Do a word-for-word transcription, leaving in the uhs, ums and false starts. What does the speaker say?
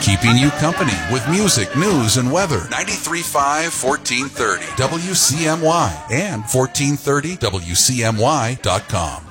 Keeping you company with music, news, and weather. ninety-three point five, fourteen thirty W C M Y and fourteen thirty W C M Y dot com.